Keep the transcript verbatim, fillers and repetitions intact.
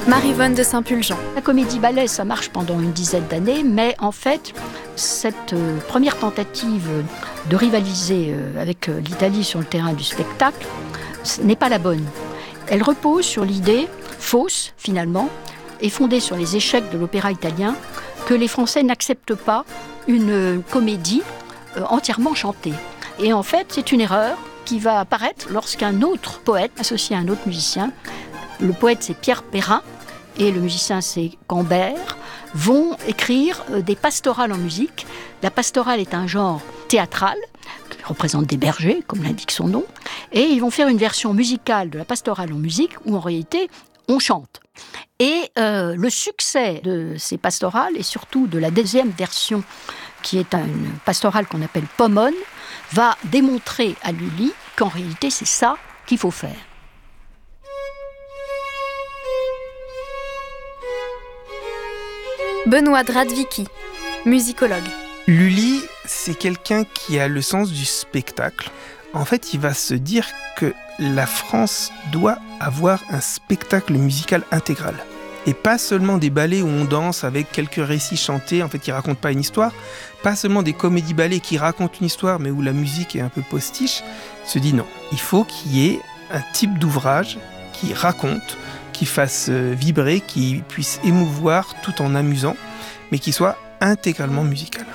Maryvonne de Saint-Pulgent. La comédie-ballet, ça marche pendant une dizaine d'années, mais en fait, cette euh, première tentative de rivaliser euh, avec euh, l'Italie sur le terrain du spectacle n'est pas la bonne. Elle repose sur l'idée, fausse finalement, et fondée sur les échecs de l'opéra italien, que les Français n'acceptent pas une euh, comédie euh, entièrement chantée. Et en fait, c'est une erreur qui va apparaître lorsqu'un autre poète, associé à un autre musicien, le poète c'est Pierre Perrin, et le musicien c'est Cambert, vont écrire des pastorales en musique. La pastorale est un genre théâtral qui représente des bergers, comme l'indique son nom, et ils vont faire une version musicale de la pastorale en musique où en réalité on chante. Et euh, le succès de ces pastorales, et surtout de la deuxième version qui est une pastorale qu'on appelle Pomone, va démontrer à Lully qu'en réalité c'est ça qu'il faut faire. Benoît Dradvicki, musicologue. Lully, c'est quelqu'un qui a le sens du spectacle. En fait, il va se dire que la France doit avoir un spectacle musical intégral. Et pas seulement des ballets où on danse avec quelques récits chantés, en fait, qui racontent pas une histoire. Pas seulement des comédies-ballets qui racontent une histoire, mais où la musique est un peu postiche. Il se dit non, il faut qu'il y ait un type d'ouvrage qui raconte, qui fasse vibrer, qui puisse émouvoir tout en amusant, mais qui soit intégralement musical.